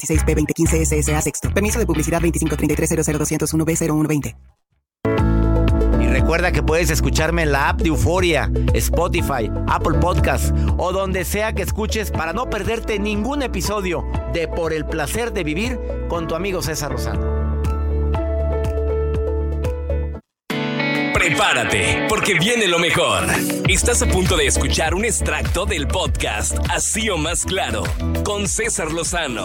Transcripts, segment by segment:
16P2015 SSA Sexto. Permiso de publicidad 2533000201B0120. Y recuerda que puedes escucharme en la app de Euforia, Spotify, Apple Podcasts o donde sea que escuches para no perderte ningún episodio de Por el Placer de Vivir con tu amigo César Lozano. Prepárate, porque viene lo mejor. Estás a punto de escuchar un extracto del podcast Así o Más Claro, con César Lozano.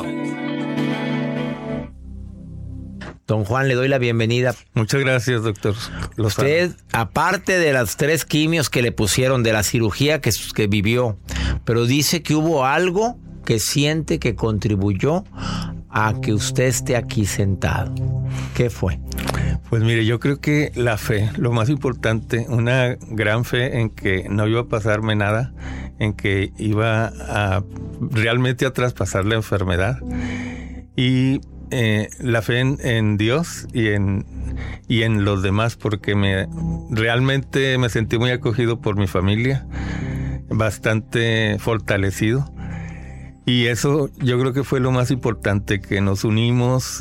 Don Juan, le doy la bienvenida. Muchas gracias, doctor Lozano. Usted, aparte de las 3 quimios que le pusieron, de la cirugía que vivió, pero dice que hubo algo que siente que contribuyó a que usted esté aquí sentado. ¿Qué fue? Pues mire, yo creo que la fe, lo más importante, una gran fe en que no iba a pasarme nada, en que iba a realmente a traspasar la enfermedad, y la fe en Dios y en los demás, porque realmente me sentí muy acogido por mi familia, bastante fortalecido. Y eso yo creo que fue lo más importante, que nos unimos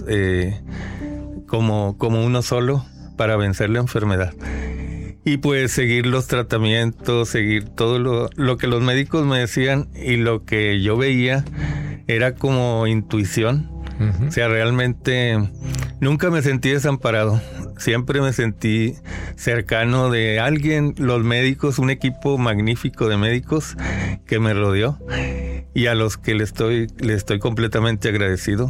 como uno solo para vencer la enfermedad. Y pues seguir los tratamientos, seguir todo lo que los médicos me decían, y lo que yo veía era como intuición. Uh-huh. O sea, realmente nunca me sentí desamparado. Siempre me sentí cercano de alguien, los médicos, un equipo magnífico de médicos que me rodeó y a los que le estoy completamente agradecido.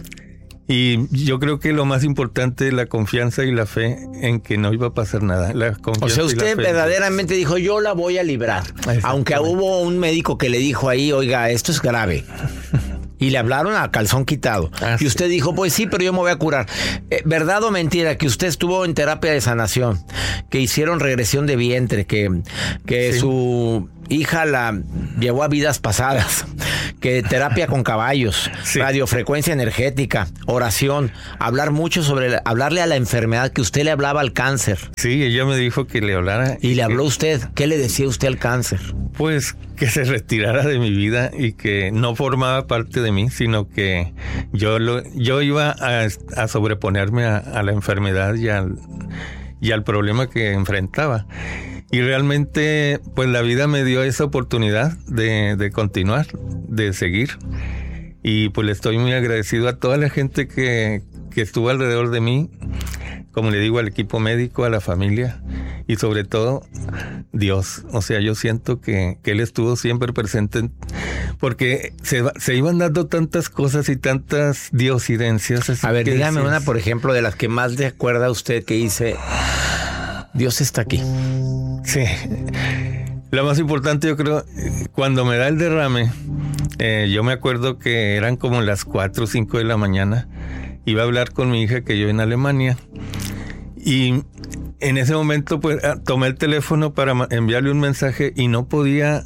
Y yo creo que lo más importante es la confianza y la fe en que no iba a pasar nada. O sea, usted verdaderamente dijo, yo la voy a librar. Aunque hubo un médico que le dijo ahí, oiga, esto es grave. Y le hablaron a calzón quitado. Y usted dijo, pues sí, pero yo me voy a curar. ¿Verdad o mentira que usted estuvo en terapia de sanación? Que hicieron regresión de vientre, que sí, su hija la llevó a vidas pasadas, que terapia con caballos, sí, radiofrecuencia energética, oración, hablarle a la enfermedad, que usted le hablaba al cáncer. Sí, ella me dijo que le hablara. ¿Y le habló usted? ¿Qué le decía usted al cáncer? Pues que se retirara de mi vida y que no formaba parte de mí, sino que yo iba a sobreponerme a la enfermedad y al problema que enfrentaba. Y realmente, pues la vida me dio esa oportunidad de continuar, de seguir. Y pues le estoy muy agradecido a toda la gente que estuvo alrededor de mí, como le digo, al equipo médico, a la familia y sobre todo Dios. O sea, yo siento que Él estuvo siempre presente, porque se iban dando tantas cosas y tantas diosidencias. A ver, dígame una, por ejemplo, de las que más le acuerda a usted, que dice, Dios está aquí. Sí. Lo más importante, yo creo, cuando me da el derrame, yo me acuerdo que eran como las 4 o 5 de la mañana. Iba a hablar con mi hija, que yo en Alemania, y en ese momento pues tomé el teléfono para enviarle un mensaje y no podía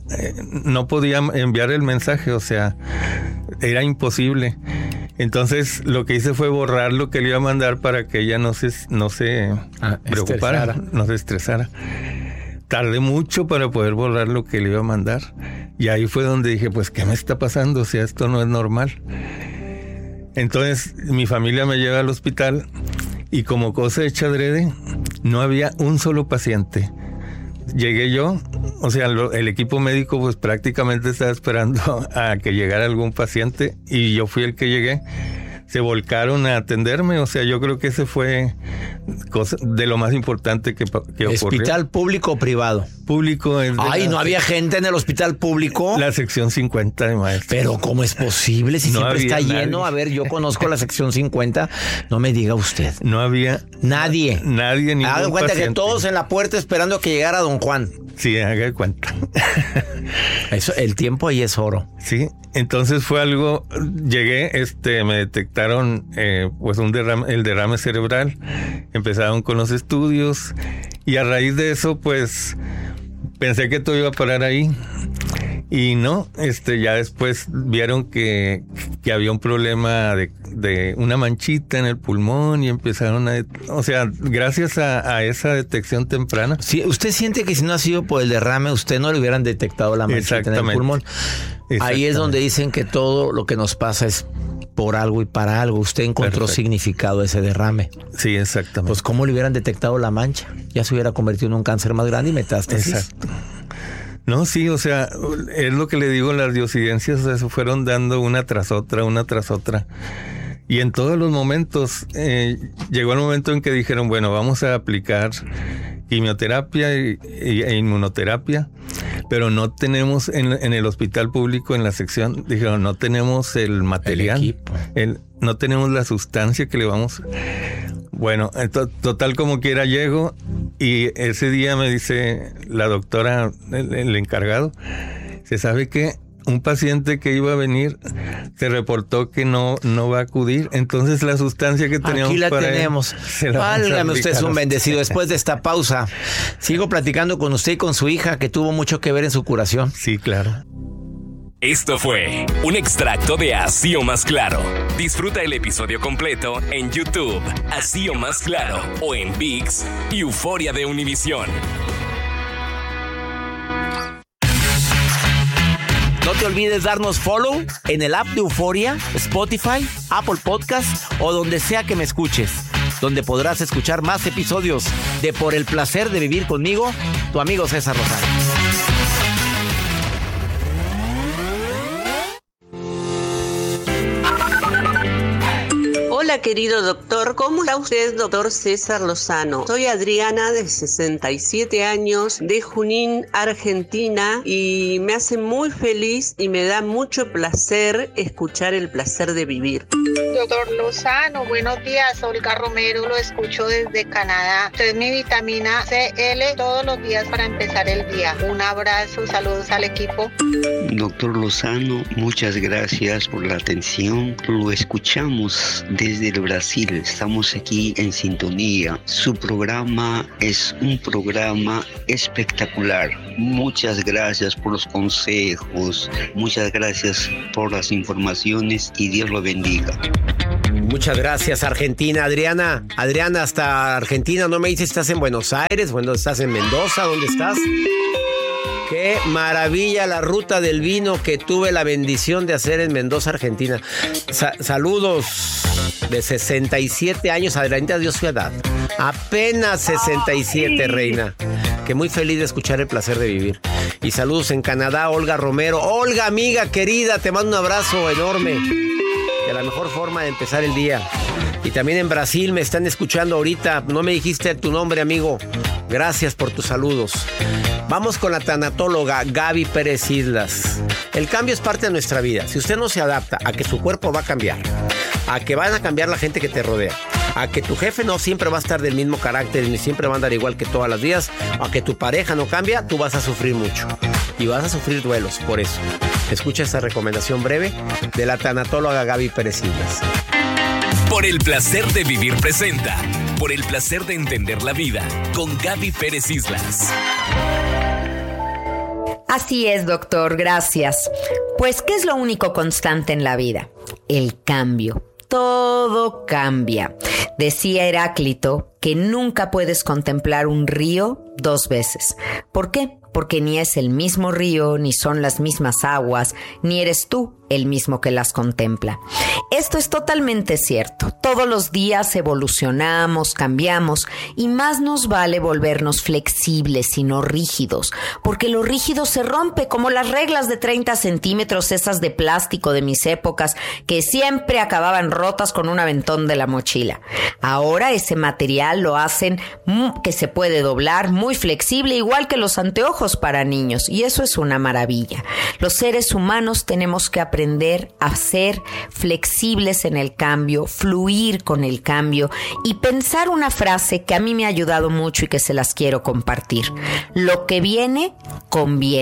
enviar el mensaje, o sea, era imposible. Entonces lo que hice fue borrar lo que le iba a mandar para que ella no se preocupara, no se estresara. Tardé mucho para poder borrar lo que le iba a mandar, y ahí fue donde dije, pues, ¿qué me está pasando? O sea, esto no es normal. Entonces mi familia me lleva al hospital y, como cosa hecha adrede, no había un solo paciente. Llegué yo, o sea, el equipo médico pues prácticamente estaba esperando a que llegara algún paciente, y yo fui el que llegué. Se volcaron a atenderme, o sea, yo creo que ese fue cosa de lo más importante que ocurrió. ¿Hospital público o privado? Público. Ay, ¿no había gente en el hospital público? La sección 50 de maestros. Pero ¿cómo es posible si no siempre está nadie. lleno? A ver, yo conozco la sección 50, no me diga usted. No había nadie. Ningún haga cuenta paciente. Que todos en la puerta esperando a que llegara don Juan. Sí, haga cuenta. Eso, el tiempo ahí es oro. Sí, entonces fue algo, llegué, me detectaron pues el derrame cerebral, empezaron con los estudios, y a raíz de eso pues pensé que todo iba a parar ahí, y no, ya después vieron que que había un problema de una manchita en el pulmón y empezaron o sea, gracias a esa detección temprana. Sí, ¿usted siente que si no ha sido por el derrame, usted no le hubieran detectado la manchita en el pulmón? Ahí es donde dicen que todo lo que nos pasa es por algo y para algo. Usted encontró significado a ese derrame. Sí, exactamente. Pues ¿cómo le hubieran detectado la mancha? Ya se hubiera convertido en un cáncer más grande y metástasis. Exacto. No, sí, o sea, es lo que le digo, las diocidencias se fueron dando una tras otra. Y en todos los momentos, llegó el momento en que dijeron, bueno, vamos a aplicar quimioterapia e inmunoterapia, pero no tenemos en el hospital público, en la sección, dijeron, no tenemos el material, el equipo. No tenemos la sustancia que le vamos... Bueno, total como quiera llego y ese día me dice la doctora, el encargado, ¿se sabe qué? Un paciente que iba a venir se reportó que no va a acudir, entonces la sustancia que teníamos aquí la para tenemos. Válgame, usted es un bendecido. Después de esta pausa, sigo platicando con usted y con su hija, que tuvo mucho que ver en su curación. Sí, claro. Esto fue un extracto de Así o Más Claro. Disfruta el episodio completo en YouTube, Así o Más Claro, o en ViX y Euforia de Univisión. No te olvides darnos follow en el app de Euforia, Spotify, Apple Podcast o donde sea que me escuches, donde podrás escuchar más episodios de Por el Placer de Vivir Conmigo, tu amigo César Lozano. Hola, querido doctor. ¿Cómo está usted, doctor César Lozano? Soy Adriana, de 67 años, de Junín, Argentina, y me hace muy feliz y me da mucho placer escuchar El Placer de Vivir. Doctor Lozano, buenos días. Olga Romero, lo escucho desde Canadá. Usted es mi vitamina CL todos los días para empezar el día. Un abrazo, saludos al equipo. Doctor Lozano, muchas gracias por la atención. Lo escuchamos desde el Brasil, estamos aquí en sintonía. Su programa es un programa espectacular. Muchas gracias por los consejos, muchas gracias por las informaciones y Dios lo bendiga. Muchas gracias, Argentina. Adriana, hasta Argentina, no me dices, ¿estás en Buenos Aires? Bueno, ¿estás en Mendoza? ¿Dónde estás? Qué maravilla la ruta del vino que tuve la bendición de hacer en Mendoza, Argentina. Saludos de 67 años. Adriana dio su edad. Apenas 67, reina. Que muy feliz de escuchar El Placer de Vivir. Y saludos en Canadá, Olga Romero. Olga, amiga querida, te mando un abrazo enorme. De la mejor forma de empezar el día. Y también en Brasil me están escuchando ahorita. No me dijiste tu nombre, amigo. Gracias por tus saludos. Vamos con la tanatóloga Gaby Pérez Islas. El cambio es parte de nuestra vida. Si usted no se adapta a que su cuerpo va a cambiar, a que van a cambiar la gente que te rodea, a que tu jefe no siempre va a estar del mismo carácter ni siempre va a andar igual que todos los días, a que tu pareja no cambia, tú vas a sufrir mucho. Y vas a sufrir duelos por eso. Escucha esta recomendación breve de la tanatóloga Gaby Pérez Islas. Por el Placer de Vivir presenta Por el Placer de Entender la Vida con Gaby Pérez Islas. Así es, doctor, gracias. Pues, ¿qué es lo único constante en la vida? El cambio. Todo cambia. Decía Heráclito que nunca puedes contemplar un río dos veces. ¿Por qué? Porque ni es el mismo río, ni son las mismas aguas, ni eres tú el mismo que las contempla. Esto es totalmente cierto. Todos los días evolucionamos, cambiamos, y más nos vale volvernos flexibles y no rígidos, porque lo rígido se rompe, como las reglas de 30 centímetros, esas de plástico de mis épocas, que siempre acababan rotas con un aventón de la mochila. Ahora ese material lo hacen que se puede doblar, muy flexible, igual que los anteojos para niños, y eso es una maravilla. Los seres humanos tenemos que aprender a ser flexibles en el cambio, fluir con el cambio y pensar una frase que a mí me ha ayudado mucho y que se las quiero compartir. Lo que viene, conviene.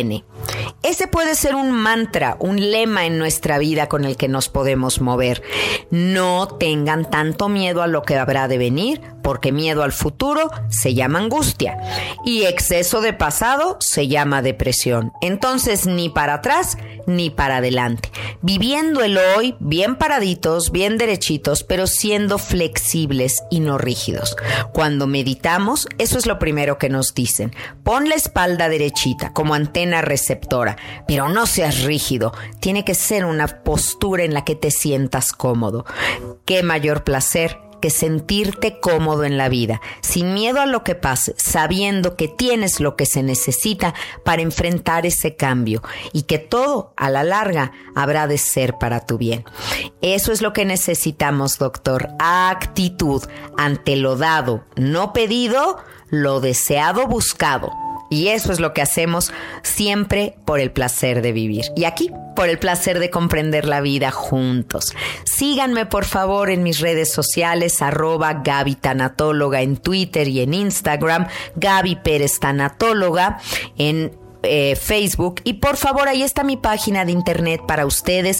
Ese puede ser un mantra, un lema en nuestra vida con el que nos podemos mover. No tengan tanto miedo a lo que habrá de venir, porque miedo al futuro se llama angustia y exceso de pasado se llama depresión. Entonces, ni para atrás ni para adelante. Viviendo el hoy, bien paraditos, bien derechitos, pero siendo flexibles y no rígidos. Cuando meditamos, eso es lo primero que nos dicen. Pon la espalda derechita, como antena receptora, pero no seas rígido. Tiene que ser una postura en la que te sientas cómodo. Qué mayor placer que sentirte cómodo en la vida, sin miedo a lo que pase, sabiendo que tienes lo que se necesita para enfrentar ese cambio y que todo, a la larga, habrá de ser para tu bien. Eso es lo que necesitamos, doctor. Actitud ante lo dado, no pedido, lo deseado, buscado. Y eso es lo que hacemos siempre por el placer de vivir. Y aquí, por el placer de comprender la vida juntos. Síganme, por favor, en mis redes sociales, @Gaby Tanatóloga en Twitter y en Instagram, Gaby Pérez Tanatóloga en Facebook, y por favor, ahí está mi página de internet para ustedes,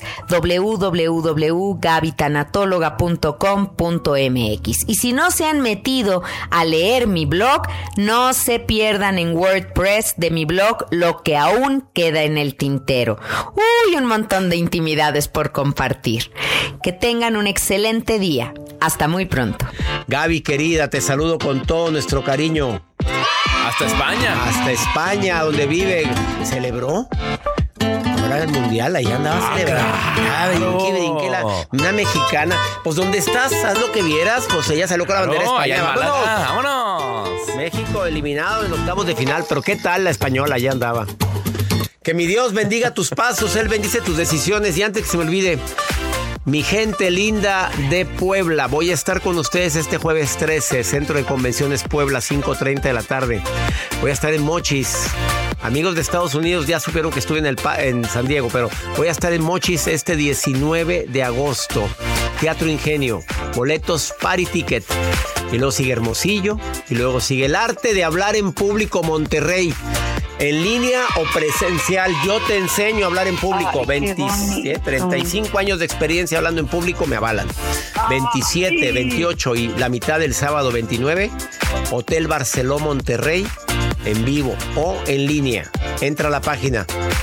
www.gabytanatóloga.com.mx. Y si no se han metido a leer mi blog, no se pierdan en WordPress de mi blog lo que aún queda en el tintero. Un montón de intimidades por compartir. Que tengan un excelente día. Hasta muy pronto. Gaby, querida, te saludo con todo nuestro cariño. Hasta España. Hasta España, donde vive. ¿Celebró? Ahora el mundial, ahí andaba celebrando. Brinque, una mexicana. Pues donde estás, haz lo que vieras. Pues ella salió con la bandera española. ¡Vámonos! México eliminado en octavos de final. Pero ¿qué tal la española? Allá andaba. Que mi Dios bendiga tus pasos. Él bendice tus decisiones. Y antes que se me olvide, mi gente linda de Puebla, voy a estar con ustedes este jueves 13, Centro de Convenciones Puebla, 5:30 de la tarde. Voy a estar en Mochis. Amigos de Estados Unidos ya supieron que estuve en San Diego, pero voy a estar en Mochis este 19 de agosto. Teatro Ingenio, boletos Party Ticket. Y luego sigue Hermosillo, y luego sigue el arte de hablar en público Monterrey. En línea o presencial, yo te enseño a hablar en público. 35 años de experiencia hablando en público me avalan. 27, 28 y la mitad del sábado 29, Hotel Barceló Monterrey, en vivo o en línea. Entra a la página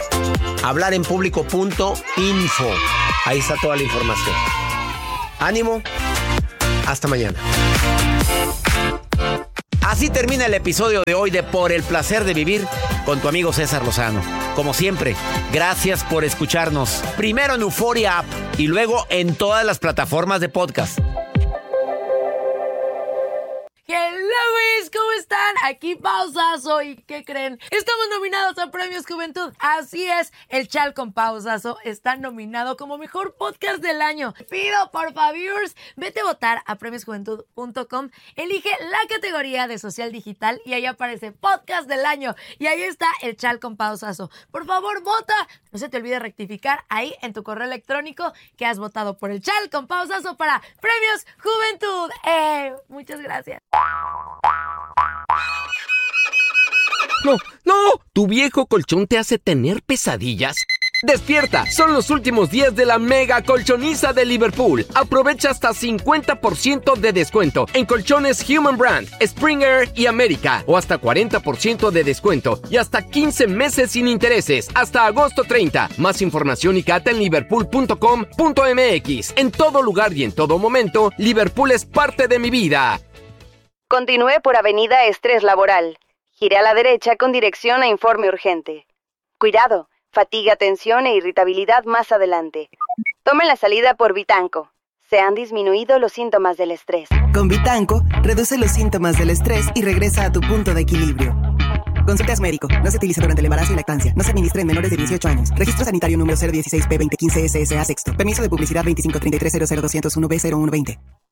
hablarenpublico.info. Ahí está toda la información. Ánimo, hasta mañana. Así termina el episodio de hoy de Por el Placer de Vivir con tu amigo César Lozano. Como siempre, gracias por escucharnos. Primero en Euforia App y luego en todas las plataformas de podcast. Hello, ¿cómo están? Aquí Pausazo. ¿Y qué creen? Estamos nominados a Premios Juventud. Así es, el Chal con Pausazo está nominado como mejor podcast del año. Pido, por favor, vete a votar a premiosjuventud.com. Elige la categoría de social digital y ahí aparece podcast del año. Y ahí está el Chal con Pausazo. Por favor, vota. No se te olvide rectificar ahí en tu correo electrónico que has votado por el Chal con Pausazo para Premios Juventud. Muchas gracias. No, ¿tu viejo colchón te hace tener pesadillas? ¡Despierta! Son los últimos días de la mega colchoniza de Liverpool. Aprovecha hasta 50% de descuento en colchones Human Brand, Springer y América. O hasta 40% de descuento y hasta 15 meses sin intereses. Hasta agosto 30. Más información y cata en liverpool.com.mx. En todo lugar y en todo momento, Liverpool es parte de mi vida. Continúe por Avenida Estrés Laboral. Gire a la derecha con dirección a Informe Urgente. Cuidado, fatiga, tensión e irritabilidad más adelante. Tome la salida por Vitanco. Se han disminuido los síntomas del estrés. Con Vitanco, reduce los síntomas del estrés y regresa a tu punto de equilibrio. Consulte a su médico. No se utiliza durante el embarazo y lactancia. No se administra en menores de 18 años. Registro sanitario número 016P2015 SSA sexto. Permiso de publicidad 2533000201B0120.